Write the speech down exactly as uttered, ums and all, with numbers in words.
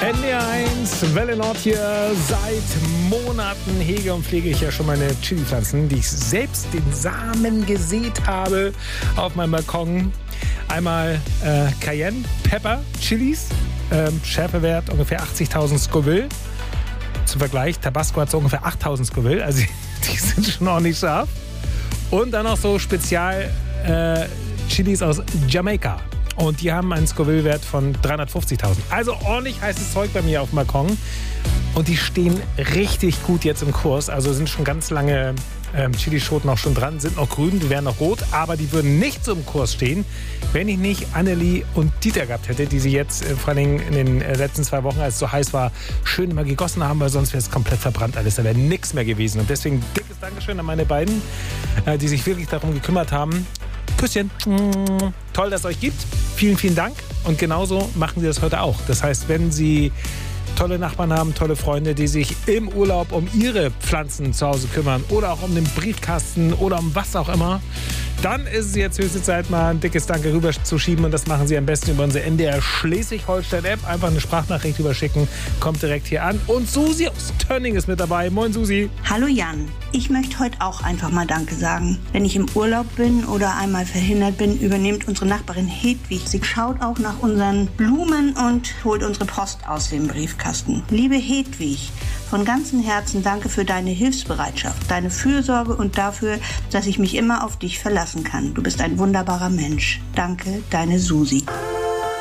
N D R eins, Welle Nord hier. Seit Monaten hege und pflege ich ja schon meine Chili-Pflanzen, die ich selbst den Samen gesät habe auf meinem Balkon. Einmal äh, Cayenne, Pepper, Chilis, ähm, Schärfewert ungefähr achtzigtausend Scoville. Zum Vergleich, Tabasco hat so ungefähr achttausend Scoville, also die sind schon ordentlich scharf. Und dann noch so Spezial äh, Chilis aus Jamaika. Und die haben einen Scoville-Wert von dreihundertfünfzigtausend. Also ordentlich heißes Zeug bei mir auf dem Balkon. Und die stehen richtig gut jetzt im Kurs. Also sind schon ganz lange ähm, Chilischoten auch schon dran, sind noch grün, die wären noch rot. Aber die würden nicht so im Kurs stehen, wenn ich nicht Annelie und Dieter gehabt hätte, die sie jetzt äh, vor allem in den äh, letzten zwei Wochen, als es so heiß war, schön immer gegossen haben, weil sonst wäre es komplett verbrannt alles. Da wäre nichts mehr gewesen. Und deswegen dickes Dankeschön an meine beiden, äh, die sich wirklich darum gekümmert haben. Küsschen. Toll, dass es euch gibt. Vielen, vielen Dank. Und genauso machen Sie das heute auch. Das heißt, wenn Sie tolle Nachbarn haben, tolle Freunde, die sich im Urlaub um ihre Pflanzen zu Hause kümmern oder auch um den Briefkasten oder um was auch immer, dann ist es jetzt höchste Zeit, mal ein dickes Danke rüberzuschieben. Und das machen Sie am besten über unsere N D R Schleswig-Holstein-App. Einfach eine Sprachnachricht überschicken, kommt direkt hier an. Und Susi aus Tönning ist mit dabei. Moin, Susi. Hallo Jan. Ich möchte heute auch einfach mal Danke sagen. Wenn ich im Urlaub bin oder einmal verhindert bin, übernimmt unsere Nachbarin Hedwig. Sie schaut auch nach unseren Blumen und holt unsere Post aus dem Briefkasten. Liebe Hedwig, von ganzem Herzen danke für deine Hilfsbereitschaft, deine Fürsorge und dafür, dass ich mich immer auf dich verlassen kann. Du bist ein wunderbarer Mensch. Danke, deine Susi.